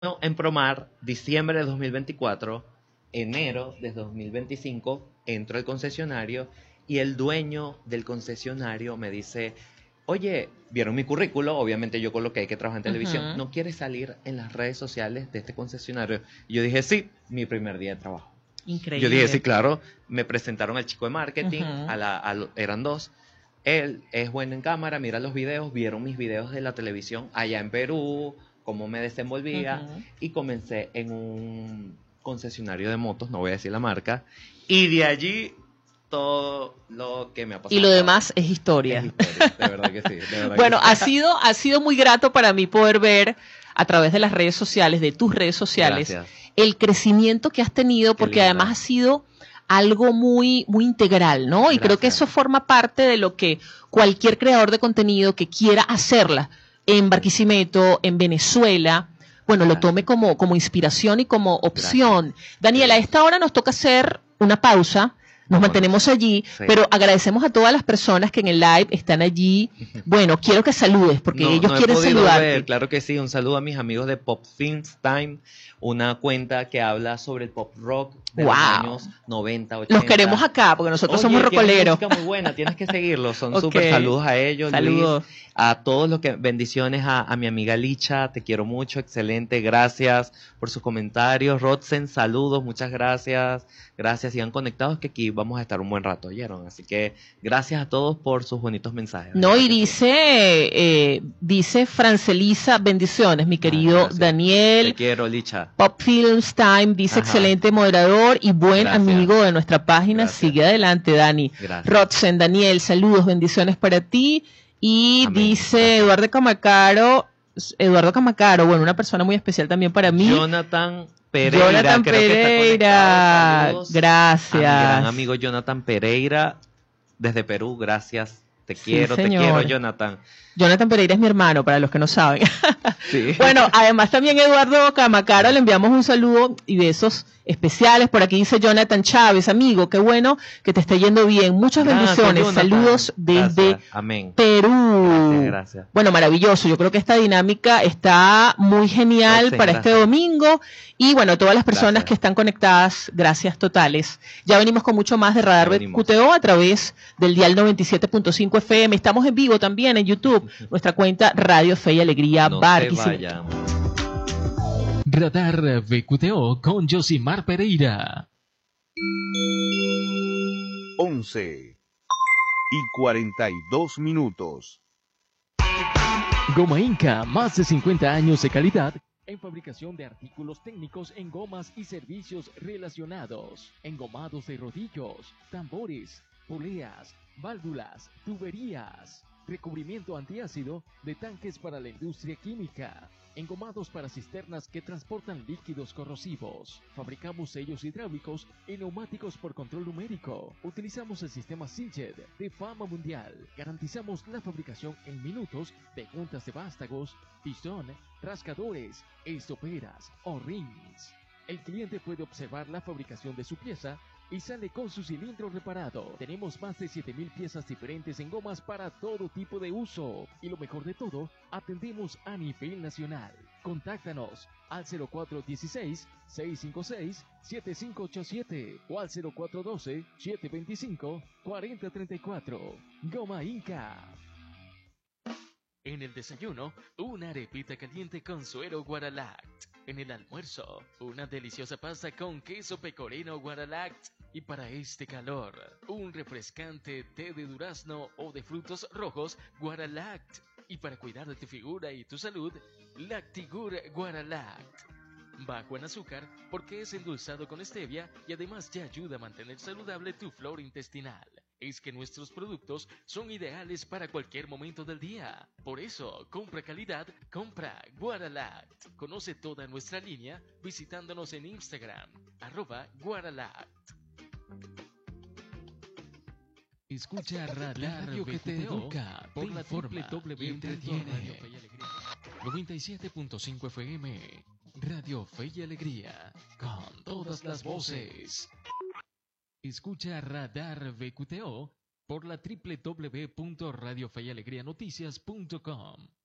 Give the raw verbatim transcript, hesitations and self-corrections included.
en Promar, diciembre de dos mil veinticuatro, enero de dos mil veinticinco, entro al concesionario y el dueño del concesionario me dice, oye, vieron mi currículo, obviamente yo coloqué que trabajo en televisión, Ujú. ¿no quieres salir en las redes sociales de este concesionario? Y yo dije, sí, mi primer día de trabajo. Increíble. Yo dije, sí, claro, me presentaron al chico de marketing, Ujú. a la, a lo- eran dos. Él es bueno en cámara, mira los videos, vieron mis videos de la televisión allá en Perú, cómo me desenvolvía, Ujú. y comencé en un concesionario de motos, no voy a decir la marca, y de allí todo lo que me ha pasado. Y lo hasta demás ahora. es historia. Es historia, de verdad que sí. De verdad Bueno, que sí. ha sido, ha sido muy grato para mí poder ver a través de las redes sociales, de tus redes sociales, Gracias. el crecimiento que has tenido, Qué porque linda. además ha sido algo muy, muy integral, ¿no? Y creo que Gracias. eso forma parte de lo que cualquier creador de contenido que quiera hacerla en Barquisimeto, en Venezuela, bueno, lo Gracias. tome como, como inspiración y como opción. Daniela, a Gracias. esta hora nos toca hacer una pausa. Nos Vámonos. mantenemos allí, Sí. pero agradecemos a todas las personas que en el live están allí. Bueno, quiero que saludes, porque No, ellos no he quieren podido saludarte. ver, claro que sí. Un saludo a mis amigos de Pop Things Time, una cuenta que habla sobre el pop rock de Wow. los años noventa, ochenta. Los queremos acá, porque nosotros Oye, somos tienen rocoleros. música muy buena, tienes que seguirlos. Son Ok. súper saludos a ellos, Saludos. Luis. A todos los que, bendiciones a, a mi amiga Licha, te quiero mucho, excelente, gracias por sus comentarios. Rodsen, saludos, muchas gracias. Gracias, sigan conectados que aquí vamos a estar un buen rato, ¿oyeron? Así que gracias a todos por sus bonitos mensajes. No, ¿verdad y que sí? dice, eh, dice Francelisa, bendiciones, mi querido Ah, gracias. Te Daniel. quiero, Licha. Pop Films Time dice Ajá. excelente moderador y buen Gracias. amigo de nuestra página. Gracias. Sigue adelante, Dani. Gracias. Rodsen, Daniel, saludos, bendiciones para ti. Y Amén. dice Gracias. Eduardo Camacaro, Eduardo Camacaro, bueno, una persona muy especial también para mí. Jonathan Pereira. Jonathan creo que está Pereira, conectado. Saludos gracias. a mi gran amigo Jonathan Pereira desde Perú. Gracias. Te Sí, quiero, te señor. quiero, Jonathan. Jonathan Pereira es mi hermano, para los que no saben. Sí. Bueno, además también Eduardo Camacaro, le enviamos un saludo y besos especiales. Por aquí dice Jonathan Chávez, amigo, qué bueno que te esté yendo bien. Muchas Gracias, bendiciones, Jonathan. saludos desde Gracias. Amén. Perú. Gracias, gracias. Bueno, maravilloso. Yo creo que esta dinámica está muy genial Rodsen, para este gracias. domingo. Y bueno, todas las personas Gracias. que están conectadas, gracias totales. Ya venimos con mucho más de Radar Ya venimos. Q T O a través del dial noventa y siete punto cinco F M. Estamos en vivo también en YouTube, nuestra cuenta Radio Fe y Alegría No se Barquisimeto. vayan. Radar V Q T O con Josimar Pereira. once y cuarenta y dos minutos. Goma Inca, más de cincuenta años de calidad en fabricación de artículos técnicos en gomas y servicios relacionados, engomados de rodillos, tambores, poleas, válvulas, tuberías, recubrimiento antiácido de tanques para la industria química, engomados para cisternas que transportan líquidos corrosivos. Fabricamos sellos hidráulicos y neumáticos por control numérico. Utilizamos el sistema Siljet de fama mundial. Garantizamos la fabricación en minutos de juntas de vástagos, pistón, rascadores, estoperas o rings. El cliente puede observar la fabricación de su pieza y sale con su cilindro reparado. Tenemos más de siete mil piezas diferentes en gomas para todo tipo de uso. Y lo mejor de todo, atendemos a nivel nacional. Contáctanos al cero cuatro uno seis, seis cinco seis, siete cinco ocho siete o al cero cuatro uno dos, siete dos cinco, cuatro cero tres cuatro. Goma Inca. En el desayuno, una arepita caliente con suero Guaralact. En el almuerzo, una deliciosa pasta con queso pecorino Guaralact. Y para este calor, un refrescante té de durazno o de frutos rojos Guaralact. Y para cuidar de tu figura y tu salud, Lactigur Guaralact. Bajo en azúcar porque es endulzado con stevia y además te ayuda a mantener saludable tu flora intestinal. Es que nuestros productos son ideales para cualquier momento del día. Por eso, compra calidad, compra Guaralact. Conoce toda nuestra línea visitándonos en Instagram, arroba Guaralact. Escucha Radar Radio que te educa, por la doble u doble u doble u punto entretiene. noventa y siete punto cinco F M, Radio Fe y Alegría, con todas las voces. Escucha Radar V Q T O por la doble u doble u doble u punto radio fe y alegría noticias punto com.